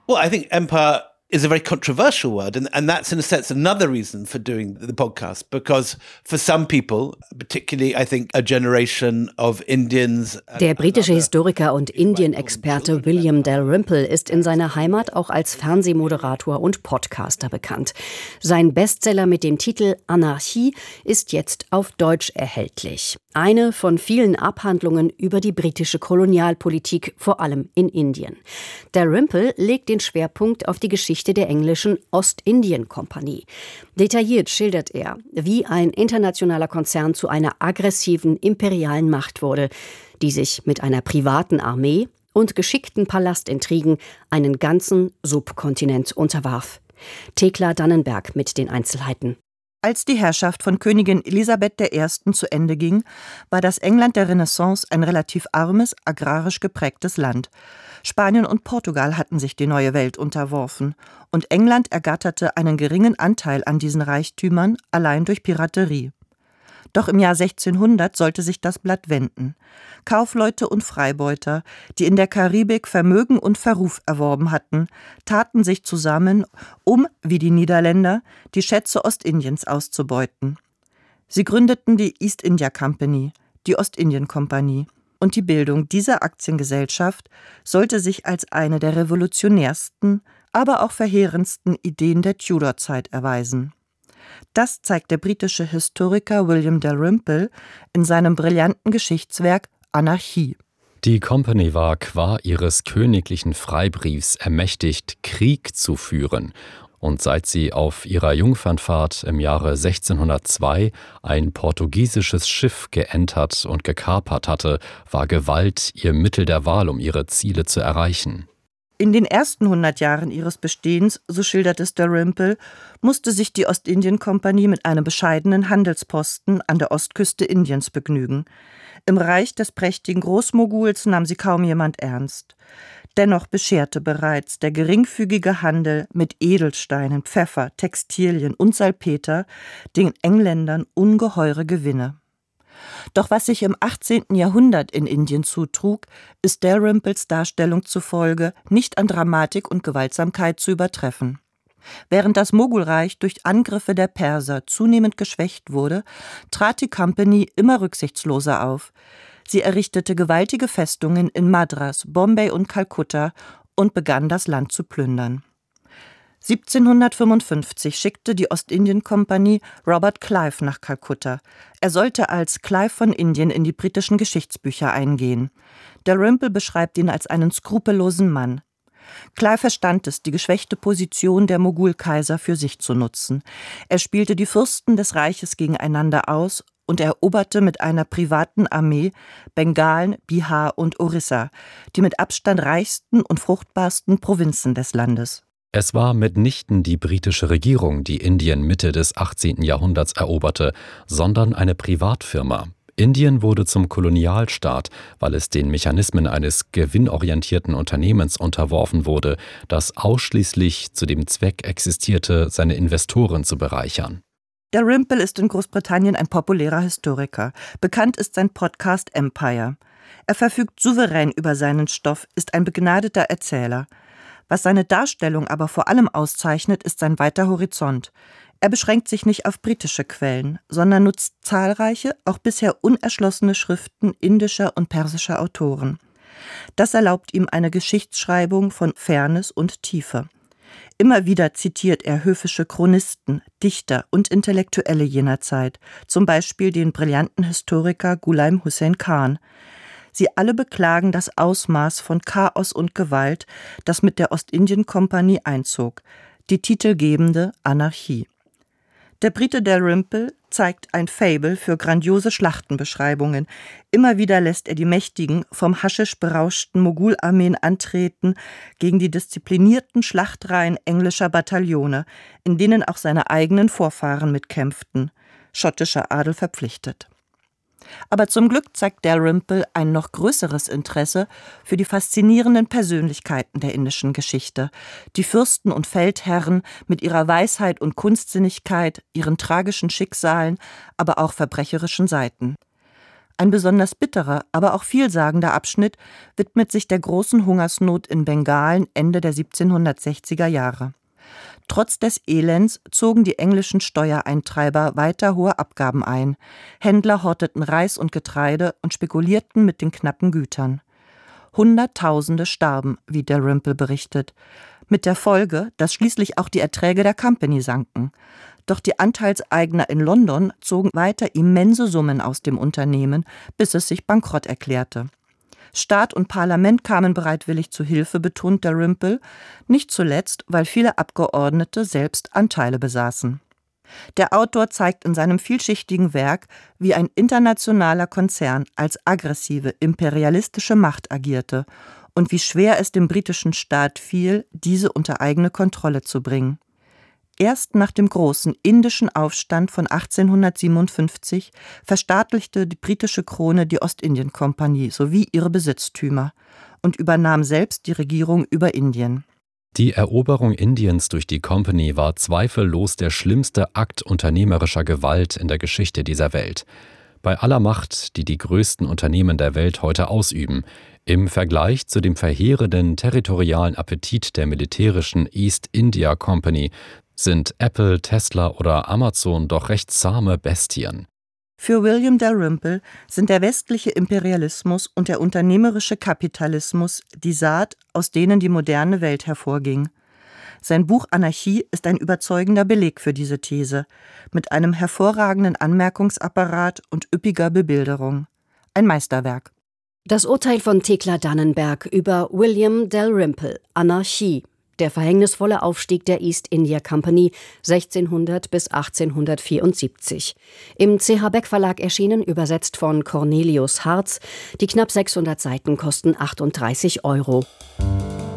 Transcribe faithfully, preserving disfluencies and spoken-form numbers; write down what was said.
Well, I think empire is a very controversial word, and, and that's in a sense another reason for doing the podcast, because for some people, particularly I think a generation of Indians. Der britische Historiker und Indien-Experte William Dalrymple ist in seiner Heimat auch als Fernsehmoderator und Podcaster bekannt. Sein Bestseller mit dem Titel Anarchie ist jetzt auf Deutsch erhältlich. Eine von vielen Abhandlungen über die britische Kolonialpolitik, vor allem in Indien. Dalrymple legt den Schwerpunkt auf die Geschichte der englischen Ostindien-Kompanie. Detailliert schildert er, wie ein internationaler Konzern zu einer aggressiven imperialen Macht wurde, die sich mit einer privaten Armee und geschickten Palastintrigen einen ganzen Subkontinent unterwarf. Thekla Dannenberg mit den Einzelheiten. Als die Herrschaft von Königin Elisabeth der Ersten zu Ende ging, war das England der Renaissance ein relativ armes, agrarisch geprägtes Land. Spanien und Portugal hatten sich die neue Welt unterworfen, und England ergatterte einen geringen Anteil an diesen Reichtümern allein durch Piraterie. Doch im Jahr sechzehnhundert sollte sich das Blatt wenden. Kaufleute und Freibeuter, die in der Karibik Vermögen und Verruf erworben hatten, taten sich zusammen, um, wie die Niederländer, die Schätze Ostindiens auszubeuten. Sie gründeten die East India Company, die Ostindien-Kompanie, und die Bildung dieser Aktiengesellschaft sollte sich als eine der revolutionärsten, aber auch verheerendsten Ideen der Tudor-Zeit erweisen. Das zeigt der britische Historiker William Dalrymple in seinem brillanten Geschichtswerk Anarchie. Die Company war qua ihres königlichen Freibriefs ermächtigt, Krieg zu führen. Und seit sie auf ihrer Jungfernfahrt im Jahre sechzehnhundertzwei ein portugiesisches Schiff geentert und gekapert hatte, war Gewalt ihr Mittel der Wahl, um ihre Ziele zu erreichen. In den ersten hundert Jahren ihres Bestehens, so schildert es Dalrymple, musste sich die Ostindien-Kompanie mit einem bescheidenen Handelsposten an der Ostküste Indiens begnügen. Im Reich des prächtigen Großmoguls nahm sie kaum jemand ernst. Dennoch bescherte bereits der geringfügige Handel mit Edelsteinen, Pfeffer, Textilien und Salpeter den Engländern ungeheure Gewinne. Doch was sich im achtzehnten Jahrhundert in Indien zutrug, ist Dalrymples Darstellung zufolge nicht an Dramatik und Gewaltsamkeit zu übertreffen. Während das Mogulreich durch Angriffe der Perser zunehmend geschwächt wurde, trat die Company immer rücksichtsloser auf. Sie errichtete gewaltige Festungen in Madras, Bombay und Kalkutta und begann, das Land zu plündern. siebzehnhundertfünfundfünfzig schickte die Ostindien-Kompanie Robert Clive nach Kalkutta. Er sollte als Clive von Indien in die britischen Geschichtsbücher eingehen. Dalrymple beschreibt ihn als einen skrupellosen Mann. Clive verstand es, die geschwächte Position der Mogulkaiser für sich zu nutzen. Er spielte die Fürsten des Reiches gegeneinander aus und eroberte mit einer privaten Armee Bengalen, Bihar und Orissa, die mit Abstand reichsten und fruchtbarsten Provinzen des Landes. Es war mitnichten die britische Regierung, die Indien Mitte des achtzehnten Jahrhunderts eroberte, sondern eine Privatfirma. Indien wurde zum Kolonialstaat, weil es den Mechanismen eines gewinnorientierten Unternehmens unterworfen wurde, das ausschließlich zu dem Zweck existierte, seine Investoren zu bereichern. Dalrymple ist in Großbritannien ein populärer Historiker. Bekannt ist sein Podcast Empire. Er verfügt souverän über seinen Stoff, ist ein begnadeter Erzähler. Was seine Darstellung aber vor allem auszeichnet, ist sein weiter Horizont. Er beschränkt sich nicht auf britische Quellen, sondern nutzt zahlreiche, auch bisher unerschlossene Schriften indischer und persischer Autoren. Das erlaubt ihm eine Geschichtsschreibung von Fairness und Tiefe. Immer wieder zitiert er höfische Chronisten, Dichter und Intellektuelle jener Zeit, zum Beispiel den brillanten Historiker Ghulam Hussein Khan. Sie alle beklagen das Ausmaß von Chaos und Gewalt, das mit der Ostindien-Kompanie einzog, die titelgebende Anarchie. Der Brite Dalrymple zeigt ein Faible für grandiose Schlachtenbeschreibungen. Immer wieder lässt er die mächtigen, vom Haschisch berauschten Mogularmeen antreten gegen die disziplinierten Schlachtreihen englischer Bataillone, in denen auch seine eigenen Vorfahren mitkämpften, schottischer Adel verpflichtet. Aber zum Glück zeigt Dalrymple ein noch größeres Interesse für die faszinierenden Persönlichkeiten der indischen Geschichte, die Fürsten und Feldherren mit ihrer Weisheit und Kunstsinnigkeit, ihren tragischen Schicksalen, aber auch verbrecherischen Seiten. Ein besonders bitterer, aber auch vielsagender Abschnitt widmet sich der großen Hungersnot in Bengalen Ende der siebzehnhundertsechziger Jahre. Trotz des Elends zogen die englischen Steuereintreiber weiter hohe Abgaben ein. Händler horteten Reis und Getreide und spekulierten mit den knappen Gütern. Hunderttausende starben, wie Dalrymple berichtet, mit der Folge, dass schließlich auch die Erträge der Company sanken. Doch die Anteilseigner in London zogen weiter immense Summen aus dem Unternehmen, bis es sich bankrott erklärte. Staat und Parlament kamen bereitwillig zu Hilfe, betont Dalrymple, nicht zuletzt, weil viele Abgeordnete selbst Anteile besaßen. Der Autor zeigt in seinem vielschichtigen Werk, wie ein internationaler Konzern als aggressive, imperialistische Macht agierte und wie schwer es dem britischen Staat fiel, diese unter eigene Kontrolle zu bringen. Erst nach dem großen indischen Aufstand von achtzehnhundertsiebenundfünfzig verstaatlichte die britische Krone die Ostindien-Kompanie sowie ihre Besitztümer und übernahm selbst die Regierung über Indien. Die Eroberung Indiens durch die Company war zweifellos der schlimmste Akt unternehmerischer Gewalt in der Geschichte dieser Welt. Bei aller Macht, die die größten Unternehmen der Welt heute ausüben, im Vergleich zu dem verheerenden territorialen Appetit der militärischen East India Company sind Apple, Tesla oder Amazon doch recht zahme Bestien. Für William Dalrymple sind der westliche Imperialismus und der unternehmerische Kapitalismus die Saat, aus denen die moderne Welt hervorging. Sein Buch Anarchie ist ein überzeugender Beleg für diese These, mit einem hervorragenden Anmerkungsapparat und üppiger Bebilderung. Ein Meisterwerk. Das Urteil von Thekla Dannenberg über William Dalrymple, Anarchie. Der verhängnisvolle Aufstieg der East India Company sechzehnhundert bis achtzehnhundertvierundsiebzig. Im C H Beck Verlag erschienen, übersetzt von Cornelius Hartz. Die knapp sechshundert Seiten kosten achtunddreißig Euro.